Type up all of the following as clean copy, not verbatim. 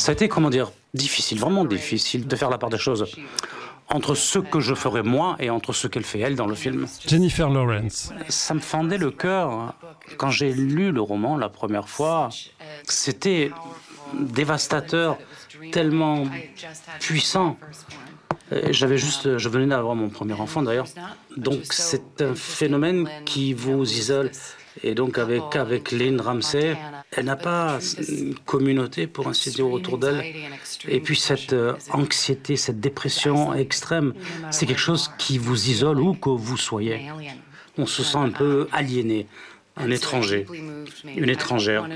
Ça a été, comment dire, difficile, vraiment difficile de faire la part des choses entre ce que je ferais moi et entre ce qu'elle fait elle dans le film. Jennifer Lawrence. Ça me fendait le cœur quand j'ai lu le roman la première fois. C'était dévastateur, tellement puissant. Je venais d'avoir mon premier enfant d'ailleurs. Donc c'est un phénomène qui vous isole. Et donc avec Lynn Ramsay, elle n'a pas une communauté, pour ainsi dire, autour d'elle. Et puis cette anxiété, cette dépression extrême, c'est quelque chose qui vous isole où que vous soyez. On se sent un peu aliéné, un étranger, une étrangère.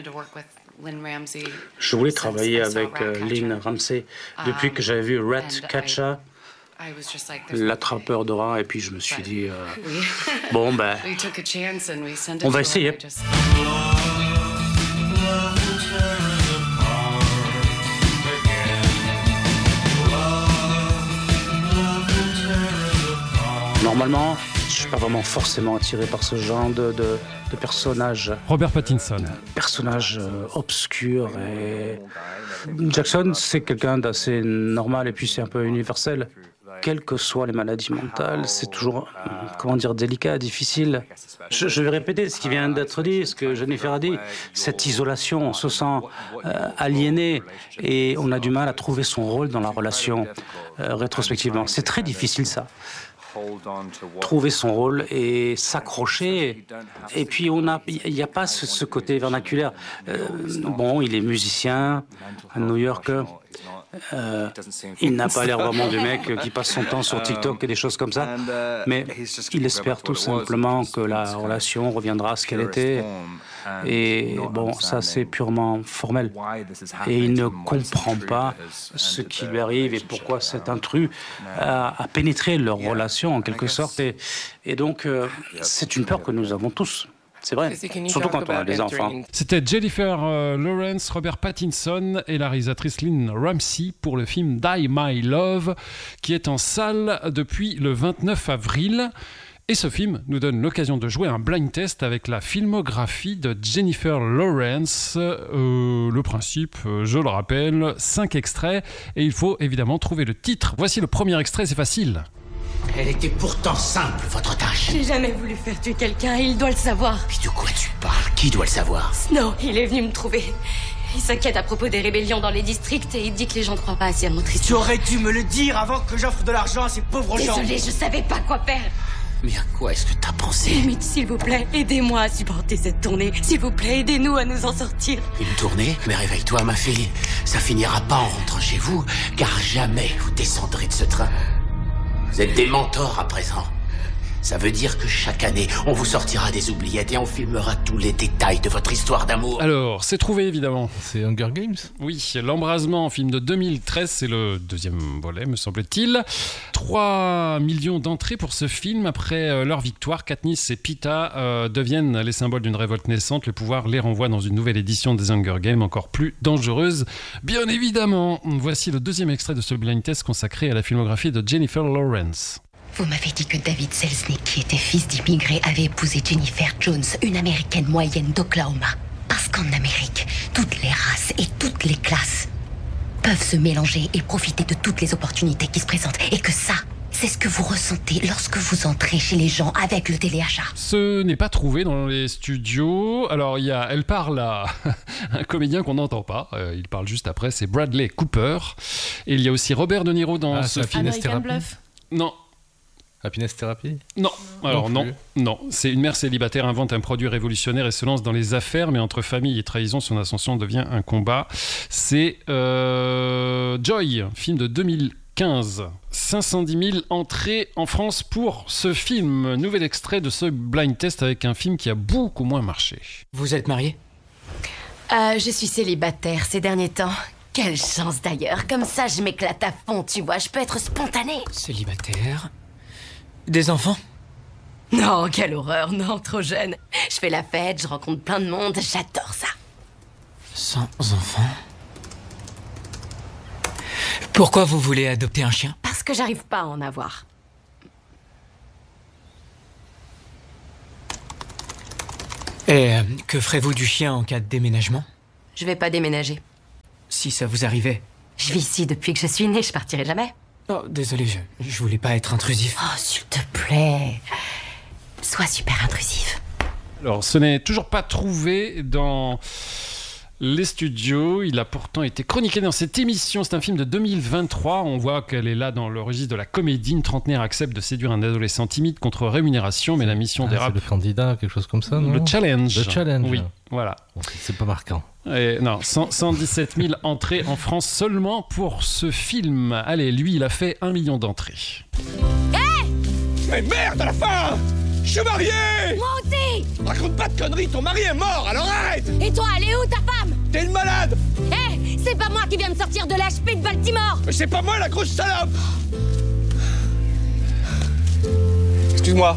Je voulais travailler avec Lynn Ramsay depuis que j'avais vu Ratcatcher, l'attrapeur de rats, et puis je me suis dit, bon ben, on va essayer. Normalement, je suis pas vraiment forcément attiré par ce genre de personnage. Robert Pattinson. Personnage obscur et... Jackson, c'est quelqu'un d'assez normal et puis c'est un peu universel. Quelles que soient les maladies mentales, c'est toujours, délicat, difficile. Je vais répéter ce qui vient d'être dit, ce que Jennifer a dit. Cette isolation, on se sent aliéné et on a du mal à trouver son rôle dans la relation rétrospectivement. C'est très difficile, ça. Trouver son rôle et s'accrocher. Et puis, il n'y a pas ce côté vernaculaire. Il est musicien à New York. Il n'a pas l'air vraiment du mec qui passe son temps sur TikTok et des choses comme ça, mais il espère tout simplement que la relation reviendra à ce qu'elle était. Et bon, ça c'est purement formel. Et il ne comprend pas ce qui lui arrive et pourquoi cet intrus a pénétré leur relation en quelque sorte. Et donc, c'est une peur que nous avons tous. C'est vrai, surtout quand on a des enfants. C'était Jennifer Lawrence, Robert Pattinson et la réalisatrice Lynn Ramsay pour le film Die My Love, qui est en salle depuis le 29 avril. Et ce film nous donne l'occasion de jouer un blind test avec la filmographie de Jennifer Lawrence. Le principe, je le rappelle, 5 extraits et il faut évidemment trouver le titre. Voici le premier extrait, c'est facile. Elle était pourtant simple, votre tâche. J'ai jamais voulu faire tuer quelqu'un et il doit le savoir. Mais de quoi tu parles? Qui doit le savoir? Snow, il est venu me trouver. Il s'inquiète à propos des rébellions dans les districts et il dit que les gens ne croient pas assez à notre Tu histoire. aurais dû me le dire avant que j'offre de l'argent à ces pauvres gens. Désolée, je savais pas quoi faire. Mais à quoi est-ce que t'as pensé? Limite, s'il vous plaît, aidez-moi à supporter cette tournée. S'il vous plaît, aidez-nous à nous en sortir. Une tournée? Mais réveille-toi, ma fille. Ça finira pas en rentrant chez vous, car jamais vous descendrez de ce train. Vous êtes des mentors à présent. Ça veut dire que chaque année, on vous sortira des oubliettes et on filmera tous les détails de votre histoire d'amour. Alors, c'est trouvé évidemment. C'est Hunger Games? Oui, L'Embrasement, film de 2013, c'est le deuxième volet, me semble-t-il. 3 millions d'entrées pour ce film. Après leur victoire, Katniss et Peeta deviennent les symboles d'une révolte naissante. Le pouvoir les renvoie dans une nouvelle édition des Hunger Games, encore plus dangereuse. Bien évidemment, voici le deuxième extrait de ce blind test consacré à la filmographie de Jennifer Lawrence. Vous m'avez dit que David Selznick, qui était fils d'immigrés, avait épousé Jennifer Jones, une américaine moyenne d'Oklahoma. Parce qu'en Amérique, toutes les races et toutes les classes peuvent se mélanger et profiter de toutes les opportunités qui se présentent. Et que ça, c'est ce que vous ressentez lorsque vous entrez chez les gens avec le téléachat. Ce n'est pas trouvé dans les studios. Alors, elle parle à un comédien qu'on n'entend pas. Il parle juste après, c'est Bradley Cooper. Et il y a aussi Robert De Niro dans ce film. American Bluff? Non. Happiness Therapy? Non, alors non. C'est une mère célibataire invente un produit révolutionnaire et se lance dans les affaires, mais entre famille et trahison, son ascension devient un combat. C'est Joy, film de 2015. 510 000 entrées en France pour ce film. Nouvel extrait de ce blind test avec un film qui a beaucoup moins marché. Vous êtes mariés? Je suis célibataire ces derniers temps. Quelle chance d'ailleurs, comme ça je m'éclate à fond, tu vois, je peux être spontanée. Célibataire? Des enfants? Non, quelle horreur, non, trop jeune. Je fais la fête, je rencontre plein de monde, j'adore ça. Sans enfants? Pourquoi vous voulez adopter un chien? Parce que j'arrive pas à en avoir. Et que ferez-vous du chien en cas de déménagement? Je vais pas déménager. si ça vous arrivait. Je vis ici depuis que je suis née, je partirai jamais. Oh, désolé, je voulais pas être intrusif. Oh, s'il te plaît. Sois super intrusif. Alors, ce n'est toujours pas trouvé dans les studios. Il a pourtant été chroniqué dans cette émission. C'est un film de 2023. On voit qu'elle est là dans le registre de la comédie. Une trentenaire accepte de séduire un adolescent timide contre rémunération, mais la mission dérape. C'est le candidat, quelque chose comme ça, non ? Le challenge. Le challenge. Oui, voilà. Bon, c'est pas marquant. Et non, 117 000 entrées en France seulement pour ce film. Allez, lui, il a fait 1 million d'entrées. Mais merde, à la fin! Je suis marié! Moi aussi! Raconte pas de conneries, ton mari est mort, alors arrête! Et toi, elle est où ta femme? T'es une malade! C'est pas moi qui viens de sortir de l'HP de Baltimore! Mais c'est pas moi la grosse salope! Excuse-moi.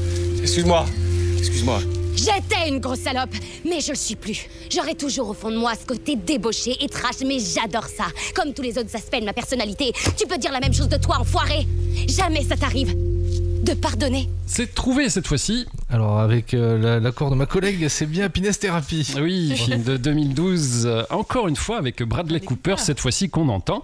J'étais une grosse salope, mais je le suis plus. J'aurai toujours au fond de moi ce côté débauché et trash, mais j'adore ça. Comme tous les autres aspects de ma personnalité, tu peux dire la même chose de toi, enfoiré. Jamais ça t'arrive de pardonner. C'est trouvé cette fois-ci. Alors avec l'accord de ma collègue, c'est bien Happiness Therapy. Oui, film de 2012, encore une fois avec Bradley Cooper, cette fois-ci qu'on entend.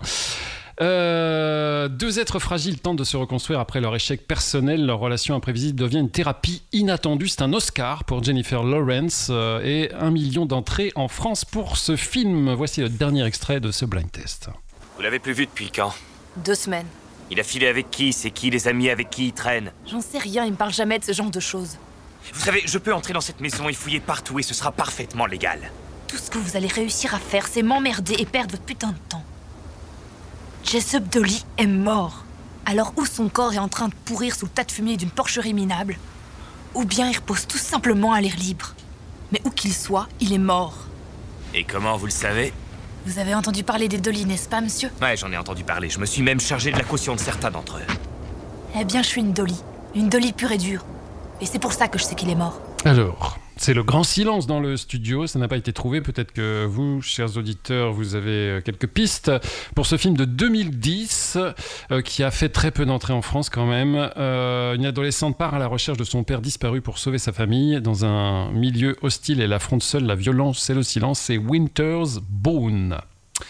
Deux êtres fragiles tentent de se reconstruire après leur échec personnel. Leur relation imprévisible devient une thérapie inattendue. C'est un Oscar pour Jennifer Lawrence et 1 million d'entrées en France pour ce film. Voici le dernier extrait de ce blind test. Vous l'avez plus vu depuis quand? 2 semaines. Il a filé avec qui? C'est qui les amis avec qui il traîne? J'en sais rien, il me parle jamais de ce genre de choses. Vous savez, je peux entrer dans cette maison et fouiller partout et ce sera parfaitement légal. Tout ce que vous allez réussir à faire, c'est m'emmerder et perdre votre putain de temps. Jessup Dolly est mort. Alors ou son corps est en train de pourrir sous le tas de fumier d'une porcherie minable, ou bien il repose tout simplement à l'air libre. Mais où qu'il soit, il est mort. Et comment vous le savez? Vous avez entendu parler des Dolly, n'est-ce pas, monsieur? Ouais, j'en ai entendu parler. Je me suis même chargé de la caution de certains d'entre eux. Eh bien, je suis une Dolly pure et dure. Et c'est pour ça que je sais qu'il est mort. Alors, c'est le grand silence dans le studio, ça n'a pas été trouvé. Peut-être que vous, chers auditeurs, vous avez quelques pistes pour ce film de 2010 qui a fait très peu d'entrées en France quand même. Une adolescente part à la recherche de son père disparu pour sauver sa famille dans un milieu hostile. Elle affronte seule la violence et le silence. C'est Winter's Bone.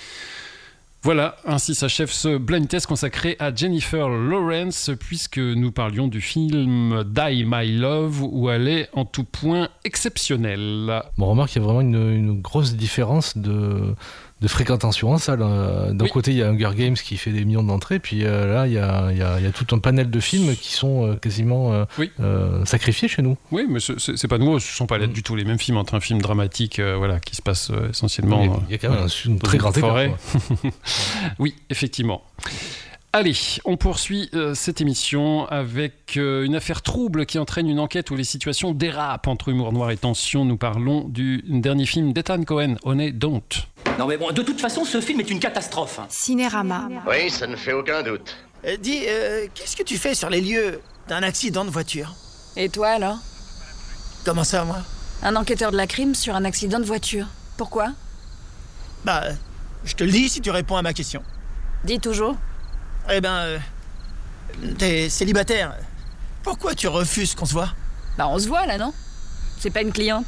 Voilà, ainsi s'achève ce blind test consacré à Jennifer Lawrence, puisque nous parlions du film Die My Love, où elle est en tout point exceptionnelle. Bon, remarque, il y a vraiment une grosse différence de fréquentation en salle. D'un côté, il y a Hunger Games qui fait des millions d'entrées, puis là, il y a tout un panel de films qui sont quasiment sacrifiés chez nous. Oui, mais c'est pas nouveau, ce ne sont pas du tout les mêmes films entre un film dramatique qui se passe essentiellement il y a quand même une très grande forêt. Oui, effectivement. Allez, on poursuit cette émission avec une affaire trouble qui entraîne une enquête où les situations dérapent entre humour noir et tension. Nous parlons du dernier film d'Ethan Cohen, Honey Don't. Non mais bon, de toute façon, ce film est une catastrophe. Cinérama. Oui, ça ne fait aucun doute. Dis, qu'est-ce que tu fais sur les lieux d'un accident de voiture? Et toi, alors? Comment ça, moi? Un enquêteur de la crime sur un accident de voiture. Pourquoi? Bah, je te le dis si tu réponds à ma question. Dis toujours. Eh ben, t'es célibataire. Pourquoi tu refuses qu'on se voit? Bah, on se voit, là, non? C'est pas une cliente.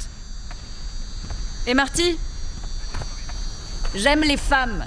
Et Marty? J'aime les femmes.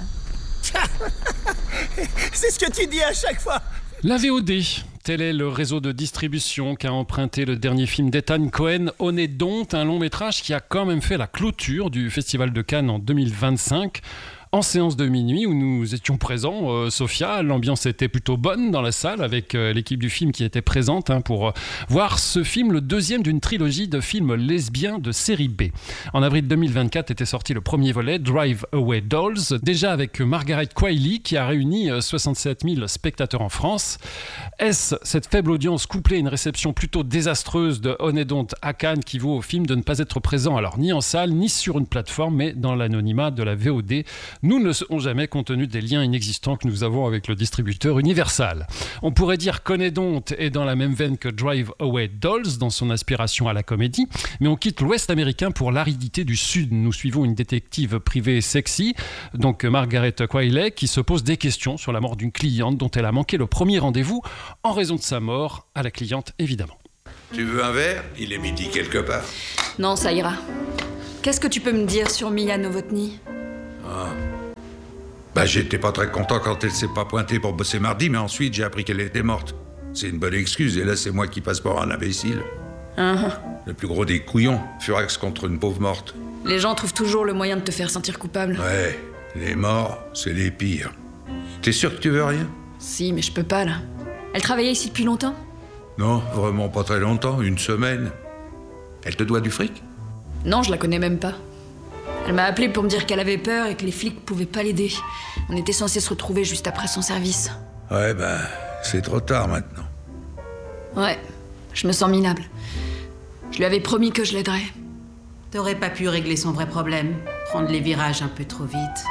C'est ce que tu dis à chaque fois. La VOD, tel est le réseau de distribution qu'a emprunté le dernier film d'Ethan Cohen, Honey Don't, un long métrage qui a quand même fait la clôture du Festival de Cannes en 2025. En séance de minuit où nous étions présents, Sophia, l'ambiance était plutôt bonne dans la salle avec l'équipe du film qui était présente pour voir ce film, le deuxième d'une trilogie de films lesbiens de série B. En avril 2024 était sorti le premier volet, Drive Away Dolls, déjà avec Margaret Qualley qui a réuni 67 000 spectateurs en France. Est-ce cette faible audience couplée à une réception plutôt désastreuse de Honey Don't à Cannes qui vaut au film de ne pas être présent alors ni en salle ni sur une plateforme mais dans l'anonymat de la VOD? Nous ne le saurons jamais compte tenu des liens inexistants que nous avons avec le distributeur Universal. On pourrait dire qu'Honey Don't est dans la même veine que Drive Away Dolls dans son aspiration à la comédie, mais on quitte l'Ouest américain pour l'aridité du Sud. Nous suivons une détective privée sexy, donc Margaret Qualley, qui se pose des questions sur la mort d'une cliente dont elle a manqué le premier rendez-vous en raison de sa mort, à la cliente évidemment. Tu veux un verre? Il est midi quelque part. Non, ça ira. Qu'est-ce que tu peux me dire sur Mia Novotny? Bah, j'étais pas très content quand elle s'est pas pointée pour bosser mardi, mais ensuite j'ai appris qu'elle était morte. C'est une bonne excuse, et là c'est moi qui passe pour un imbécile. Le plus gros des couillons, furax contre une pauvre morte. Les gens trouvent toujours le moyen de te faire sentir coupable. Ouais, les morts, c'est les pires. T'es sûr que tu veux rien? Si, mais je peux pas, là. Elle travaillait ici depuis longtemps? Non, vraiment pas très longtemps, 1 semaine. Elle te doit du fric? Non, je la connais même pas. Elle m'a appelé pour me dire qu'elle avait peur et que les flics pouvaient pas l'aider. On était censés se retrouver juste après son service. Ouais, bah, c'est trop tard maintenant. Ouais, je me sens minable. Je lui avais promis que je l'aiderais. T'aurais pas pu régler son vrai problème? Prendre les virages un peu trop vite?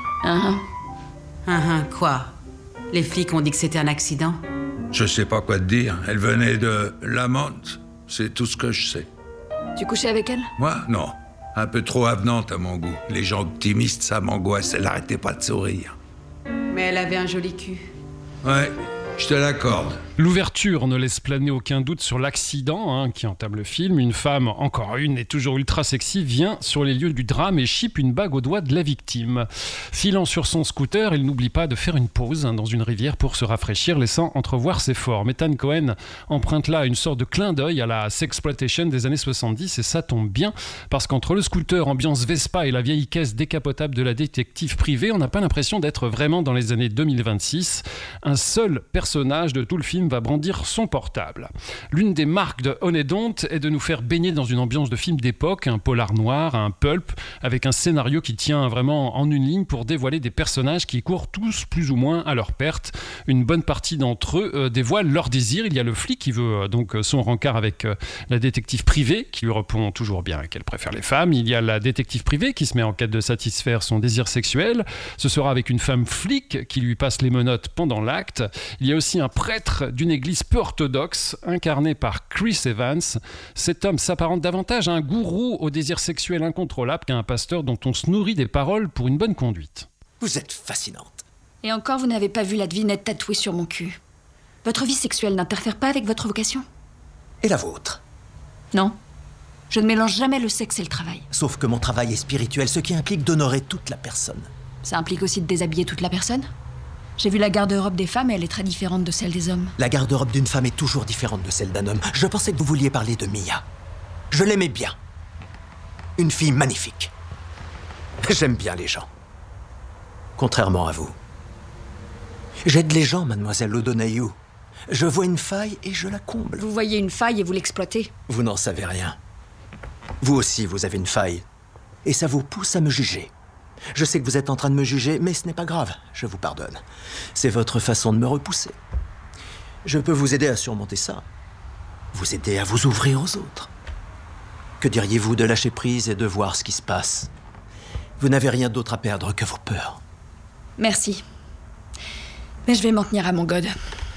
Quoi? Les flics ont dit que c'était un accident? Je sais pas quoi te dire. Elle venait de Lamont. C'est tout ce que je sais. Tu couchais avec elle? Moi, non. Un peu trop avenante à mon goût. Les gens optimistes, ça m'angoisse. Elle n'arrêtait pas de sourire. Mais elle avait un joli cul. Ouais, je te l'accorde. L'ouverture ne laisse planer aucun doute sur l'accident qui entame le film. Une femme, encore une et toujours ultra sexy, vient sur les lieux du drame et chipe une bague au doigt de la victime. Filant sur son scooter, il n'oublie pas de faire une pause dans une rivière pour se rafraîchir, laissant entrevoir ses formes. Ethan Cohen emprunte là une sorte de clin d'œil à la sexploitation des années 70 et ça tombe bien parce qu'entre le scooter ambiance Vespa et la vieille caisse décapotable de la détective privée, on n'a pas l'impression d'être vraiment dans les années 2026. Un seul personnage de tout le film va brandir son portable. L'une des marques de On et Don't est de nous faire baigner dans une ambiance de film d'époque, un polar noir, un pulp, avec un scénario qui tient vraiment en une ligne pour dévoiler des personnages qui courent tous plus ou moins à leur perte. Une bonne partie d'entre eux dévoilent leur désir. Il y a le flic qui veut donc son rencard avec la détective privée, qui lui répond toujours bien qu'elle préfère les femmes. Il y a la détective privée qui se met en quête de satisfaire son désir sexuel. Ce sera avec une femme flic qui lui passe les menottes pendant l'acte. Il y a aussi un prêtre d'une église peu orthodoxe, incarné par Chris Evans. Cet homme s'apparente davantage à un gourou au désir sexuel incontrôlable qu'à un pasteur dont on se nourrit des paroles pour une bonne conduite. Vous êtes fascinante. Et encore, vous n'avez pas vu la devinette tatouée sur mon cul. Votre vie sexuelle n'interfère pas avec votre vocation? Et la vôtre? Non. Je ne mélange jamais le sexe et le travail. Sauf que mon travail est spirituel, ce qui implique d'honorer toute la personne. Ça implique aussi de déshabiller toute la personne? J'ai vu la garde-robe des femmes et elle est très différente de celle des hommes. La garde-robe d'une femme est toujours différente de celle d'un homme. Je pensais que vous vouliez parler de Mia. Je l'aimais bien. Une fille magnifique. J'aime bien les gens. Contrairement à vous. J'aide les gens, mademoiselle O'Donoghue. Je vois une faille et je la comble. Vous voyez une faille et vous l'exploitez. Vous n'en savez rien. Vous aussi, vous avez une faille. Et ça vous pousse à me juger. Je sais que vous êtes en train de me juger, mais ce n'est pas grave, je vous pardonne. C'est votre façon de me repousser. Je peux vous aider à surmonter ça. Vous aider à vous ouvrir aux autres. Que diriez-vous de lâcher prise et de voir ce qui se passe? Vous n'avez rien d'autre à perdre que vos peurs. Merci. Mais je vais m'en tenir à mon god.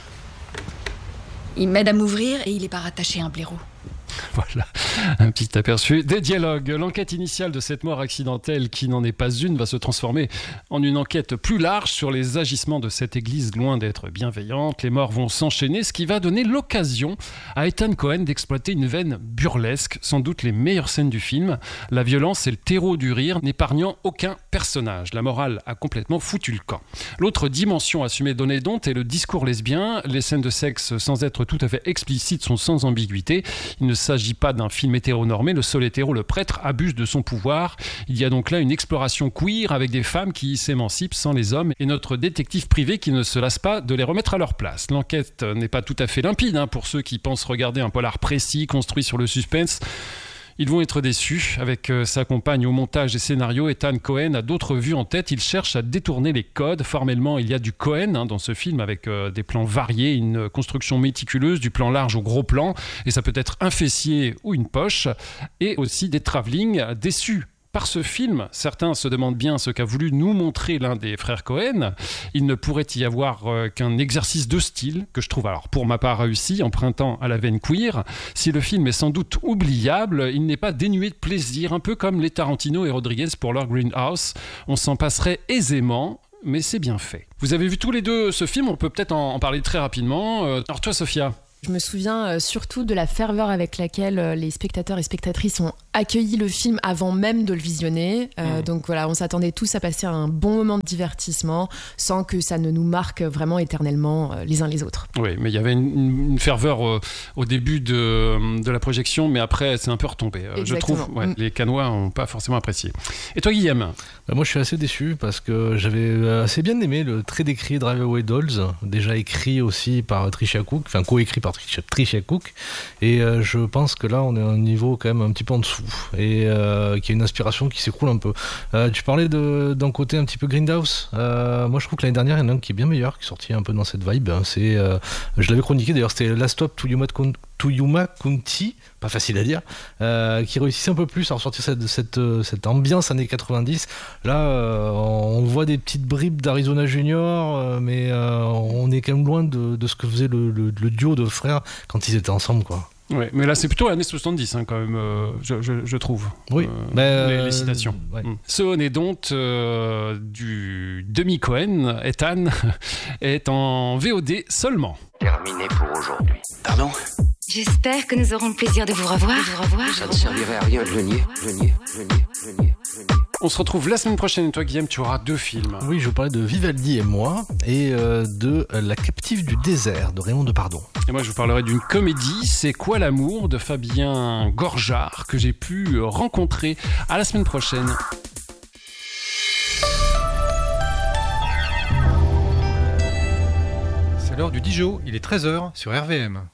Il m'aide à m'ouvrir et il est pas rattaché à un blaireau. Voilà, un petit aperçu des dialogues. L'enquête initiale de cette mort accidentelle, qui n'en est pas une, va se transformer en une enquête plus large sur les agissements de cette église loin d'être bienveillante. Les morts vont s'enchaîner, ce qui va donner l'occasion à Ethan Cohen d'exploiter une veine burlesque, sans doute les meilleures scènes du film. La violence et le terreau du rire, n'épargnant aucun personnage. La morale a complètement foutu le camp. L'autre dimension assumée d'On et Don't est le discours lesbien. Les scènes de sexe, sans être tout à fait explicites, sont sans ambiguïté. Il ne s'agit pas d'un film hétéronormé, le seul hétéro, le prêtre, abuse de son pouvoir. Il y a donc là une exploration queer avec des femmes qui s'émancipent sans les hommes et notre détective privé qui ne se lasse pas de les remettre à leur place. L'enquête n'est pas tout à fait limpide pour ceux qui pensent regarder un polar précis, construit sur le suspense. Ils vont être déçus. Avec sa compagne au montage et scénario, Ethan Cohen a d'autres vues en tête. Il cherche à détourner les codes. Formellement, il y a du Cohen dans ce film avec des plans variés, une construction méticuleuse, du plan large au gros plan. Et ça peut être un fessier ou une poche. Et aussi des travelling déçus. Par ce film, certains se demandent bien ce qu'a voulu nous montrer l'un des frères Cohen. Il ne pourrait y avoir qu'un exercice de style, que je trouve alors pour ma part réussi, empruntant à la veine queer. Si le film est sans doute oubliable, il n'est pas dénué de plaisir, un peu comme les Tarantino et Rodriguez pour leur Grindhouse. On s'en passerait aisément, mais c'est bien fait. Vous avez vu tous les deux ce film, on peut peut-être en parler très rapidement. Alors toi, Sophia ? Je me souviens surtout de la ferveur avec laquelle les spectateurs et spectatrices ont accueilli le film avant même de le visionner. Donc voilà, on s'attendait tous à passer un bon moment de divertissement sans que ça ne nous marque vraiment éternellement les uns les autres. Oui, mais il y avait une ferveur au début de la projection, mais après c'est un peu retombé. Je trouve, les Cannois n'ont pas forcément apprécié. Et toi, Guillaume ? Moi, je suis assez déçu parce que j'avais assez bien aimé le très décrit Drive Away Dolls, déjà écrit aussi par Tricia Cook, enfin coécrit par Tricia Cook, et je pense que là on est à un niveau quand même un petit peu en dessous et qu'il y a une inspiration qui s'écroule un peu. Tu parlais d'un côté un petit peu Grindhouse. Moi je trouve que l'année dernière il y en a un qui est bien meilleur, qui est sorti un peu dans cette vibe. Je l'avais chroniqué d'ailleurs, c'était Last Stop to Yuma County, pas facile à dire, qui réussissait un peu plus à ressortir cette ambiance années 90. Là, on voit des petites bribes d'Arizona Junior, mais on est quand même loin de ce que faisait le duo de frères quand ils étaient ensemble, quoi. Ouais, mais là c'est plutôt années 70 quand même, je trouve. Oui. Les citations. Ouais. Ce Onedonte du demi-Cohen, Ethan, est en VOD seulement. Terminé pour aujourd'hui. Pardon ? J'espère que nous aurons le plaisir de vous revoir. Ça ne servirait à rien de le nier. On se retrouve la semaine prochaine. Et toi, Guillaume, tu auras 2 films. Oui, je vous parlais de Vivaldi et moi, et de La captive du désert de Raymond Depardon. Et moi, je vous parlerai d'une comédie, C'est quoi l'amour de Fabien Gorjard, que j'ai pu rencontrer. À la semaine prochaine. C'est l'heure du Dijon, il est 13h sur RVM.